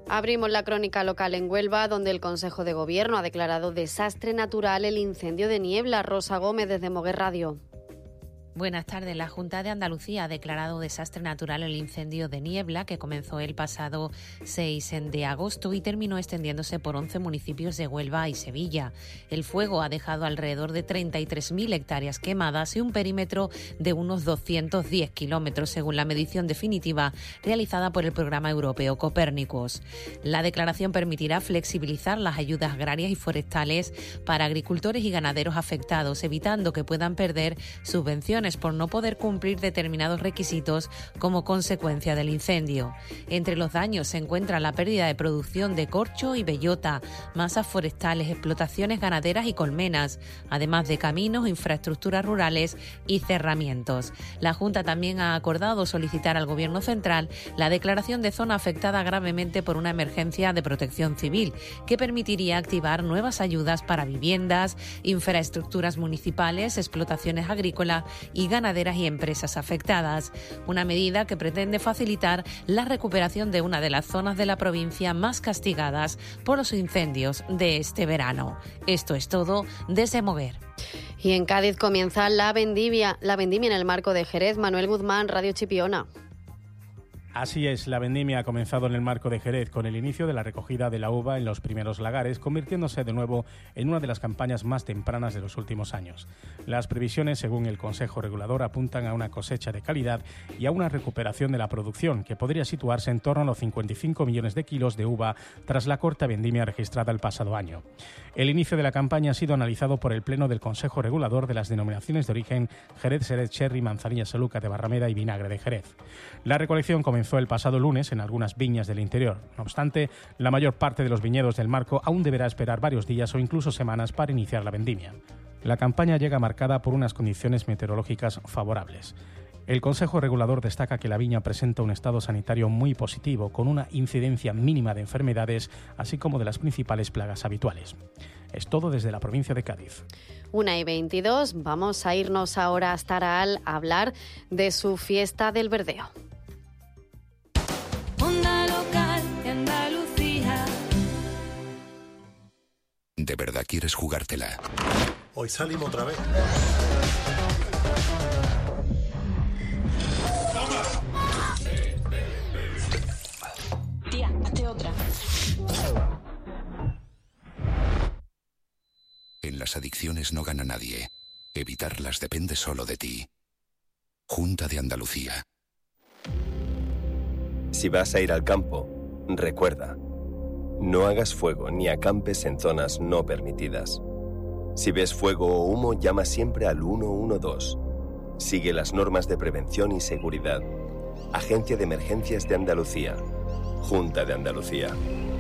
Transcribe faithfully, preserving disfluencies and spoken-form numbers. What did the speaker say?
Abrimos la crónica local en Huelva, donde el Consejo de Gobierno ha declarado desastre natural el incendio de Niebla. Rosa Gómez, desde Moguer Radio. Buenas tardes. La Junta de Andalucía ha declarado desastre natural el incendio de Niebla, que comenzó el pasado seis de agosto y terminó extendiéndose por once municipios de Huelva y Sevilla. El fuego ha dejado alrededor de treinta y tres mil hectáreas quemadas y un perímetro de unos doscientos diez kilómetros, según la medición definitiva realizada por el programa europeo Copérnicos. La declaración permitirá flexibilizar las ayudas agrarias y forestales para agricultores y ganaderos afectados, evitando que puedan perder subvenciones por no poder cumplir determinados requisitos como consecuencia del incendio. Entre los daños se encuentra la pérdida de producción de corcho y bellota, masas forestales, explotaciones ganaderas y colmenas, además de caminos, infraestructuras rurales y cerramientos. La Junta también ha acordado solicitar al Gobierno central la declaración de zona afectada gravemente por una emergencia de protección civil, que permitiría activar nuevas ayudas para viviendas, infraestructuras municipales, explotaciones agrícolas y ganaderas y empresas afectadas. Una medida que pretende facilitar la recuperación de una de las zonas de la provincia más castigadas por los incendios de este verano. Esto es todo desde Moguer. Y en Cádiz comienza la vendimia, la vendimia en el marco de Jerez. Manuel Guzmán, Radio Chipiona. Así es, la vendimia ha comenzado en el marco de Jerez con el inicio de la recogida de la uva en los primeros lagares, convirtiéndose de nuevo en una de las campañas más tempranas de los últimos años. Las previsiones, según el Consejo Regulador, apuntan a una cosecha de calidad y a una recuperación de la producción, que podría situarse en torno a los cincuenta y cinco millones de kilos de uva tras la corta vendimia registrada el pasado año. El inicio de la campaña ha sido analizado por el Pleno del Consejo Regulador de las denominaciones de origen Jerez, Xerez, Cherry, Manzanilla, Saluca de Barrameda y Vinagre de Jerez. La recolección comenzó el pasado lunes en algunas viñas del interior. No obstante, la mayor parte de los viñedos del marco aún deberá esperar varios días o incluso semanas para iniciar la vendimia. La campaña llega marcada por unas condiciones meteorológicas favorables. El Consejo Regulador destaca que la viña presenta un estado sanitario muy positivo, con una incidencia mínima de enfermedades, así como de las principales plagas habituales. Es todo desde la provincia de Cádiz. una y veintidós, vamos a irnos ahora hasta Araal a hablar de su fiesta del verdeo. Onda local de Andalucía. ¿De verdad quieres jugártela? Hoy salimos otra vez. Tía, hazte otra. En las adicciones no gana nadie. Evitarlas depende solo de ti. Junta de Andalucía. Si vas a ir al campo, recuerda, no hagas fuego ni acampes en zonas no permitidas. Si ves fuego o humo, llama siempre al uno uno dos. Sigue las normas de prevención y seguridad. Agencia de Emergencias de Andalucía. Junta de Andalucía.